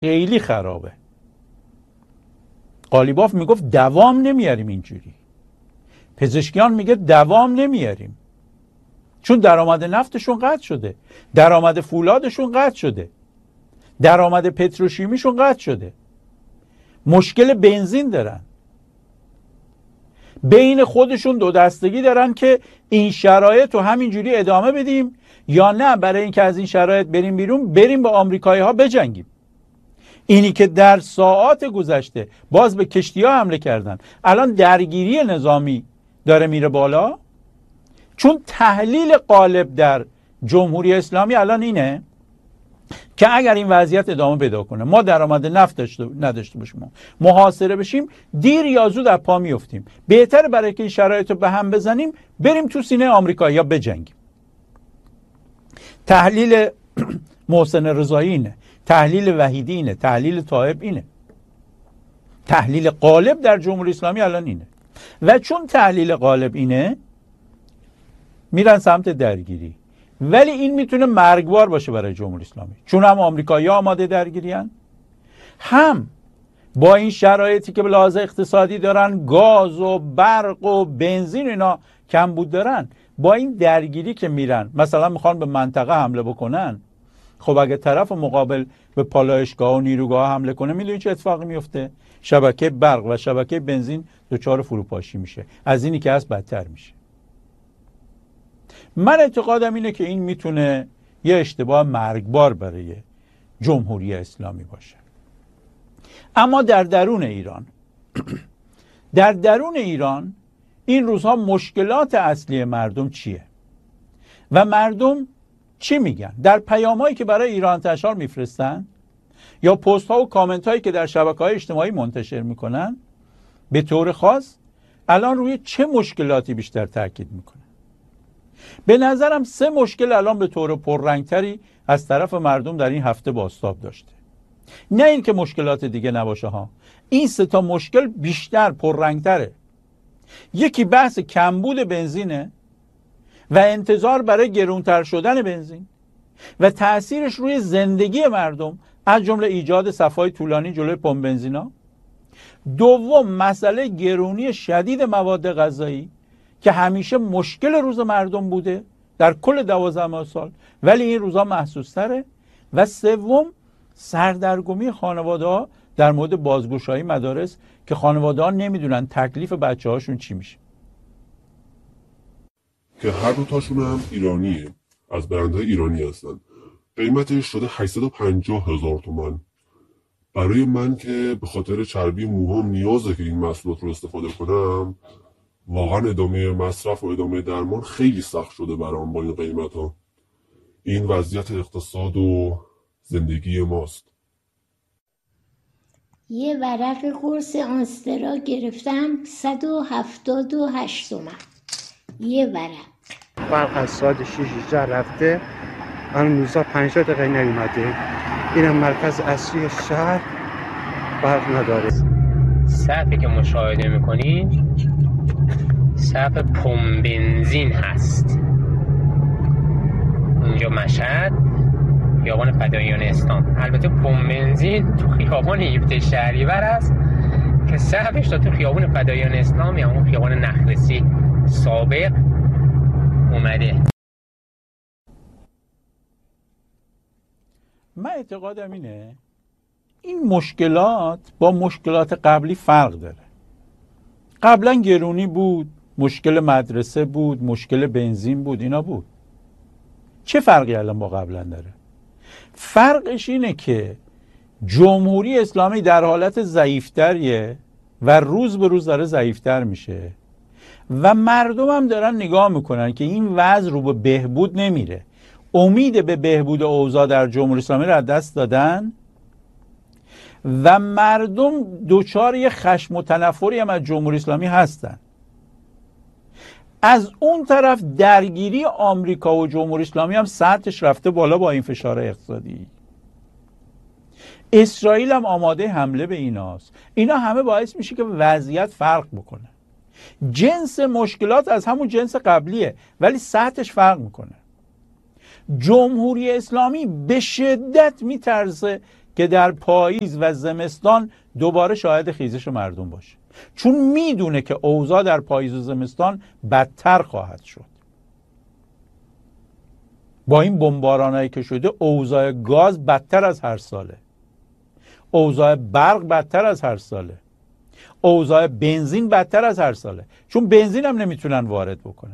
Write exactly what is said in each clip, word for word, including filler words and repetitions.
خیلی خرابه. قالیباف میگفت دوام نمیاریم اینجوری. پزشکیان میگه دوام نمیاریم، چون درآمد نفتشون قطع شده، درآمد فولادشون قطع شده، درآمد پتروشیمیشون قطع شده، مشکل بنزین دارن، بین خودشون دو دستگی دارن که این شرایط رو همینجوری ادامه بدیم یا نه برای اینکه از این شرایط بریم بیرون، بریم با آمریکایی ها بجنگیم. اینی که در ساعات گذشته باز به کشتی ها حمله کردن، الان درگیری نظامی داره میره بالا، چون تحلیل غالب در جمهوری اسلامی الان اینه که اگر این وضعیت ادامه پیدا کنه، ما درآمد نفت داشته نداشته باشیم، محاصره بشیم، دیر یا زود از پا میافتیم. بهتره برای که این شرایط رو به هم بزنیم بریم تو سینه آمریکایی‌ها بجنگیم. تحلیل محسن رضایی اینه، تحلیل وحیدی اینه، تحلیل طایب اینه، تحلیل غالب در جمهوری اسلامی الان اینه. و چون تحلیل غالب اینه میرن سمت درگیری، ولی این میتونه مرگبار باشه برای جمهوری اسلامی، چون هم آمریکایی‌ها آماده درگیریان، هم با این شرایطی که به لحاظ اقتصادی دارن، گاز و برق و بنزین اینا کمبود دارن، با این درگیری که میرن مثلا میخوان به منطقه حمله بکنن، خب اگه طرف مقابل به پالایشگاه و نیروگاه حمله کنه، میدونی چه اتفاقی میفته؟ شبکه برق و شبکه بنزین دچار فروپاشی میشه، از اینی که هست بدتر میشه. من اعتقادم اینه که این میتونه یه اشتباه مرگبار برای جمهوری اسلامی باشه. اما در درون ایران در درون ایران این روزها مشکلات اصلی مردم چیه و مردم چی میگن؟ در پیام‌هایی که برای ایران انتشار میفرستن یا پست ها و کامنت هایی که در شبکه‌های اجتماعی منتشر میکنن، به طور خاص الان روی چه مشکلاتی بیشتر تاکید میکنن؟ به نظرم سه مشکل الان به طور پررنگتری از طرف مردم در این هفته بازتاب داشته. نه این که مشکلات دیگه نباشه ها، این سه تا مشکل بیشتر پررنگتره. یکی بحث کمبود بنزینه و انتظار برای گرونتر شدن بنزین و تأثیرش روی زندگی مردم، از جمله ایجاد صفای طولانی جلوی پمپ بنزینا. دوم مسئله گرونی شدید مواد غذایی که همیشه مشکل روز مردم بوده در کل دوازده سال، ولی این روزا محسوس تره. و سوم سردرگمی خانواده ها در مورد بازگشایی مدارس که خانواده ها نمیدونن تکلیف بچه هاشون چی میشه. که هر دو تاشون هم ایرانیه، از برندهای ایرانی هستن. قیمتش شده هشتصد و پنجاه هزار تومان. برای من که به خاطر چربی موهام نیازه که این محصولات رو استفاده کنم، واقعا ادامه مصرف و ادامه درمان خیلی سخت شده برام با این قیمت ها. این وضعیت اقتصاد و زندگی ماست. یه ورق قرص آنسترا گرفتم صد و هفتاد و هشت تومن یه ورق. برق از ساعت شش رفته، الان روزا پنجاه دقیقه نیومده. اینم مرکز اصلی شهر برق نداره. صفی که مشاهده میکنید صف پمپ بنزین هست. اینجا مشهد، خیابان فداییان اسلام. البته پمپ بنزین تو خیابان هفده شهریور است که صفش تا تو خیابان فداییان اسلام یا اون خیابان نخلسی سابق اومده. من اعتقادم اینه این مشکلات با مشکلات قبلی فرق داره. قبلا گرونی بود، مشکل مدرسه بود، مشکل بنزین بود، اینا بود. چه فرقی الان با قبلا داره؟ فرقش اینه که جمهوری اسلامی در حالت ضعیفتریه و روز به روز داره ضعیفتر میشه و مردم هم دارن نگاه میکنن که این وضع رو به بهبود نمیره. امید به بهبود اوضاع در جمهوری اسلامی رو از دست دادن و مردم دوچار یه خشم و تنفری هم از جمهوری اسلامی هستن. از اون طرف درگیری آمریکا و جمهوری اسلامی هم سطحش رفته بالا با این فشار اقتصادی. اسرائیل هم آماده حمله به ایناست. اینا همه باعث میشه که وضعیت فرق بکنه. جنس مشکلات از همون جنس قبلیه ولی سطحش فرق میکنه. جمهوری اسلامی به شدت میترسه که در پاییز و زمستان دوباره شاهد خیزش مردم باشه، چون میدونه که اوضاع در پاییز و زمستان بدتر خواهد شد. با این بمبارانایی که شده اوضاع گاز بدتر از هر ساله، اوضاع برق بدتر از هر ساله، اوضاع بنزین بدتر از هر ساله، چون بنزین هم نمیتونن وارد بکنن.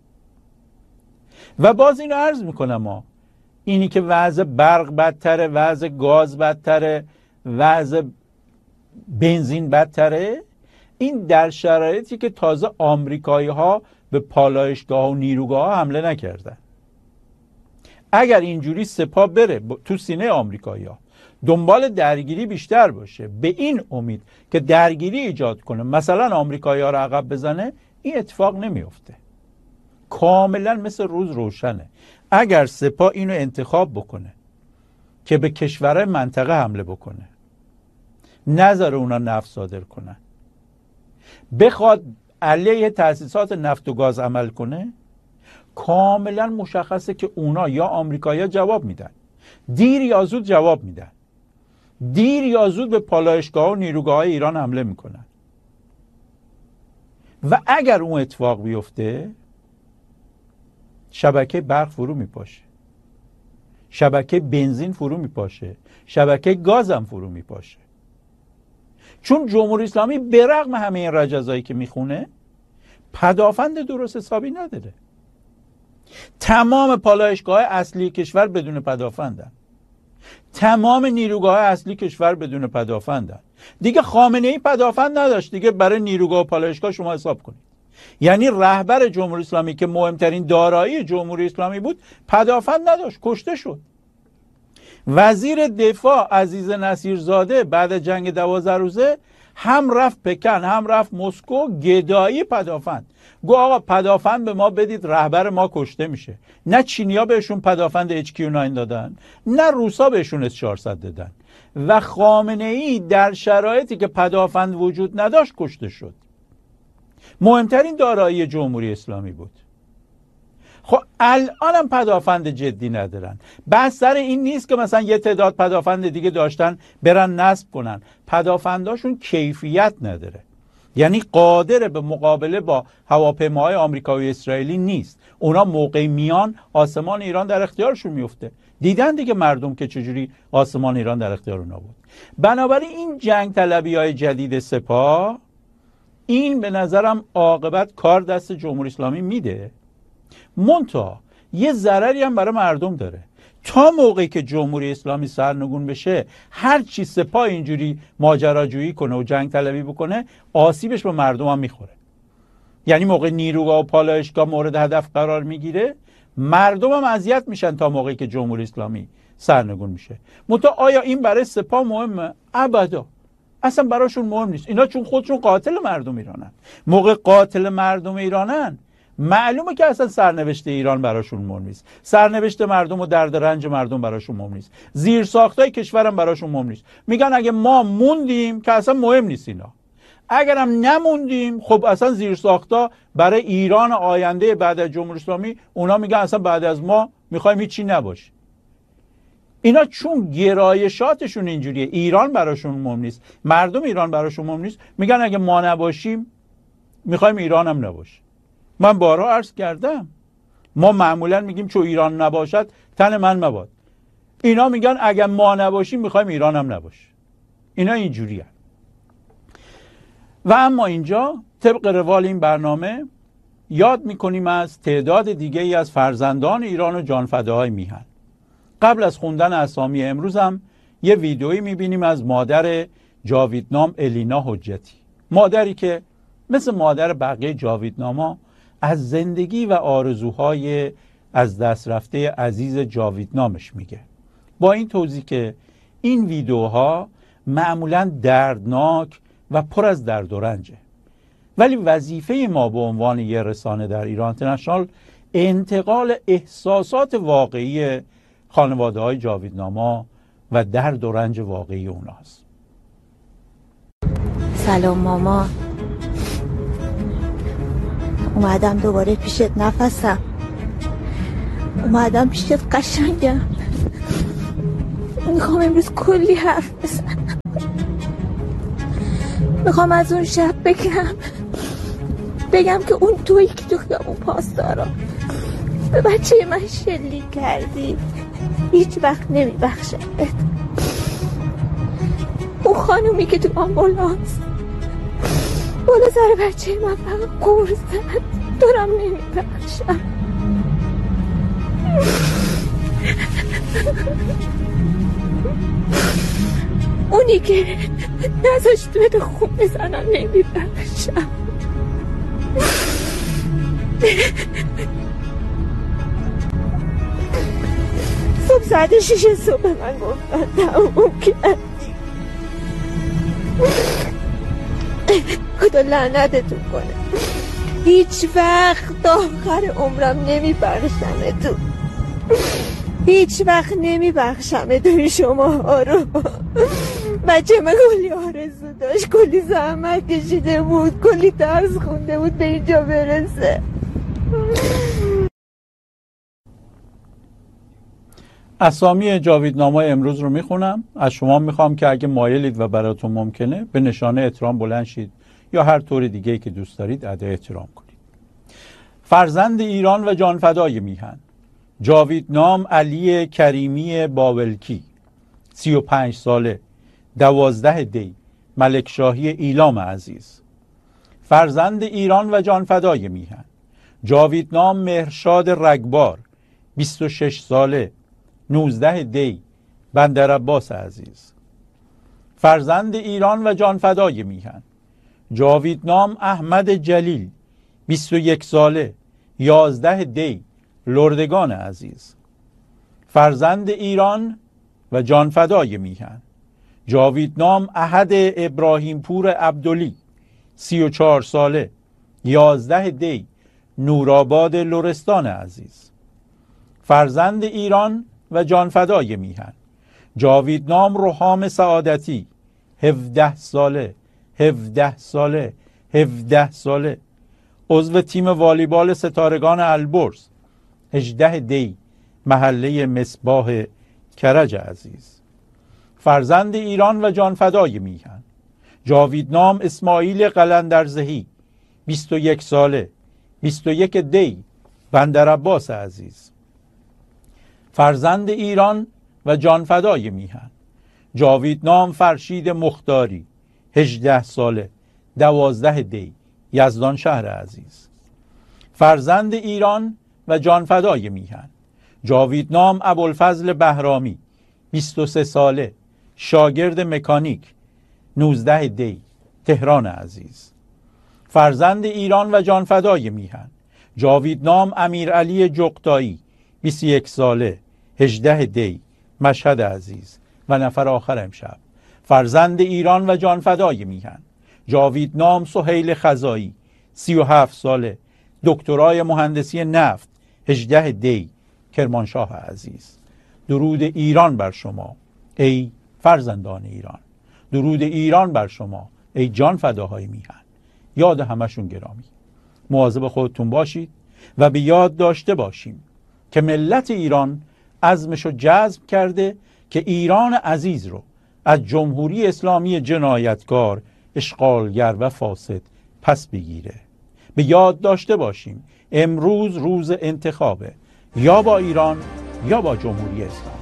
و باز اینو عرض میکنم ما اینی که وضع برق بدتره، وضع گاز بدتره، وضع بنزین بدتره، این در شرایطی که تازه آمریکایی ها به پالایشگاه و نیروگاه ها حمله نکردن. اگر اینجوری سپاه بره تو سینه آمریکایی ها، دنبال درگیری بیشتر باشه، به این امید که درگیری ایجاد کنه، مثلا آمریکایی ها رو عقب بزنه، این اتفاق نمیفته. کاملا مثل روز روشنه. اگر سپاه اینو انتخاب بکنه که به کشورهای منطقه حمله بکنه، نذاره اونا نفت صادر کنن، بخواد علیه تأسیسات نفت و گاز عمل کنه، کاملا مشخصه که اونا یا آمریکایی‌ها جواب میدن، دیر یا زود جواب میدن، دیر یا زود به پالایشگاه و نیروگاه ایران حمله میکنن. و اگر اون اتفاق بیفته، شبکه برق فرو میپاشه، شبکه بنزین فرو میپاشه، شبکه گاز هم فرو میپاشه. چون جمهوری اسلامی به رغم همه این رجزایی که میخونه، پدافند درست حسابی نداره. تمام پالایشگاه اصلی کشور بدون پدافندن، تمام نیروگاه اصلی کشور بدون پدافندن. دیگه خامنه ای پدافند نداشت دیگه، برای نیروگاه و پالایشگاه شما حساب کنید. یعنی رهبر جمهوری اسلامی که مهمترین دارایی جمهوری اسلامی بود، پدافند نداشت، کشته شد. وزیر دفاع عزیز نصیرزاده بعد جنگ دوازده روزه هم رفت پکن هم رفت مسکو، گدایی پدافند. گو آقا پدافند به ما بدید، رهبر ما کشته میشه. نه چینیا بهشون پدافند اچ کیو نه دادن، نه روسا بهشون اس چهارصد دادن. و خامنه ای در شرایطی که پدافند وجود نداشت کشته شد. مهمترین دارایی جمهوری اسلامی بود. خب الان هم پدافند جدی ندارن. بحث سر این نیست که مثلا یه تعداد پدافند دیگه داشتن برن نصب کنن. پدافنداشون کیفیت نداره، یعنی قادر به مقابله با هواپیماهای آمریکایی و اسرائیلی نیست. اونا موقع میان آسمان ایران در اختیارشون میفته. دیدن دیگه مردم که چجوری آسمان ایران در اختیار اونا بود. بنابراین این جنگ طلبی های جدید سپاه، این به نظرم عاقبت کار دست جمهوری اسلامی میده، منتها یه ضرری هم برای مردم داره. تا موقعی که جمهوری اسلامی سرنگون بشه، هر چی سپاه اینجوری ماجراجویی کنه و جنگ طلبی بکنه، آسیبش به مردم هم میخوره. یعنی موقع نیروگاه و پالایشگاه مورد هدف قرار میگیره، مردم هم اذیت میشن تا موقعی که جمهوری اسلامی سرنگون میشه. منتها آیا این برای سپاه مهمه؟ ابدا، اصلا براشون مهم نیست. اینا چون خودشون قاتل مردم ایرانن، موقع قاتل مردم ایرانن، معلومه که اصلا سرنوشت ایران براشون مهم نیست، سرنوشت مردم و درد رنج مردم براشون مهم نیست، زیر ساختای کشورم براشون مهم نیست. میگن اگه ما موندیم که اصلا مهم نیست اینا، اگرم نموندیم خب اصلا زیر ساختا برای ایران آینده بعد از جمهوری اسلامی، اونا میگن اصلا بعد از ما میخوایم هیچی نباشه. اینا چون گرایشاتشون اینجوریه، ایران براشون مهم نیست، مردم ایران براشون مهم نیست، میگن اگه ما نباشیم میخوایم ایران هم نباشه. من بارها عرض کردم، ما معمولا میگیم چون ایران نباشد تن من مباد. اینا میگن اگه ما نباشیم میخوایم ایران هم نباشه. اینا اینجوریه. و اما اینجا طبق روال این برنامه یاد میکنیم از تعداد دیگه ای از فرزندان ایران و جانفداهای میهن. قبل از خوندن اسامی امروز هم یه ویدئویی میبینیم از مادر جاویدنام الینا حجتی، مادری که مثل مادر بقیه جاویدناما از زندگی و آرزوهای از دست رفته عزیز جاویدنامش میگه، با این توضیح که این ویدئوها معمولاً دردناک و پر از درد و رنجه، ولی وظیفه ما به عنوان یه رسانه در ایران اینترنشنال انتقال احساسات واقعی خانواده های جاویدناما و درد و رنج واقعی اوناست. سلام ماما، اومدم دوباره پیشت نفسم، اومدم پیشت قشنگم، میخوام امروز کلی حرف بزنم. میخوام از اون شب بگم بگم که اون تویی که تو خیابون پاسدارا به بچه من شلیک کردی هیچ وقت نمیبخشمت. اون خانومی که تو آمبولانس بالا سر بچه من فقط قور زد دارم نمیبخشم. اونی که نذاشت بده خون بزنم نمیبخشم. صبح ساعت شیش صبح من گفتن تموم کردی. خدا لعنتتون کنه. هیچ وقت تا آخر عمرم نمیبخشم تو. هیچ وقت نمیبخشم تو شما ها رو. بچه من کلی آرزو داشت، کلی زحمت کشیده بود، کلی درس خونده بود به اینجا برسه. اسامی جاویدنامه‌های امروز رو میخونم. از شما میخوام که اگه مایلید و براتون ممکنه به نشانه احترام بلند شید یا هر طور دیگه‌ای که دوست دارید ادای احترام کنید. فرزند ایران و جانفدای میهن جاویدنام علی کریمی باولکی، سی و پنج ساله، دوازده دی، ملکشاهی ایلام عزیز. فرزند ایران و جانفدای میهن جاویدنام مهرشاد رگبار، بیست و شش ساله، نوزده دی، بندر عباس عزیز. فرزند ایران و جانفدای میهن جاویدنام احمد جلیل، بیست و یک ساله، یازده دی، لردگان عزیز. فرزند ایران و جانفدای میهن جاویدنام احد ابراهیم پور عبدلی، سی و چهار ساله، یازده دی، نورآباد لرستان عزیز. فرزند ایران و جانفدای میهن جاویدنام رحام سعادتی، هفده ساله، هفده ساله، هفده ساله، عضو تیم والیبال ستارگان البرز، هجده دی، محله مصباح کرج عزیز. فرزند ایران و جانفدای میهن جاویدنام اسماعیل قلندرزهی، بیست و یک ساله، بیست و یک دی، بندر عباس عزیز. فرزند ایران و جانفدای میهن جاویدنام فرشید مختاری، هجده ساله، دوازده دی، یزدان شهر عزیز. فرزند ایران و جانفدای میهن جاویدنام ابوالفضل بهرامی، بیست و سه ساله، شاگرد مکانیک، نوزده دی، تهران عزیز. فرزند ایران و جانفدای میهن جاویدنام امیرعلی جقتایی، بیست و یک ساله، هجده دی، مشهد عزیز. و نفر آخر امشب فرزند ایران و جانفدای میهن جاویدنام سهیل خزایی، سی و هفت ساله، دکترای مهندسی نفت، هجده دی، کرمانشاه عزیز. درود ایران بر شما ای فرزندان ایران. درود ایران بر شما ای جانفداهای میهن. یاد همشون گرامی. مواظب خودتون باشید و به یاد داشته باشیم که ملت ایران عزمشو جزم کرده که ایران عزیز رو از جمهوری اسلامی جنایتکار، اشغالگر و فاسد پس بگیره. به یاد داشته باشیم امروز روز انتخابه، یا با ایران یا با جمهوری اسلامی.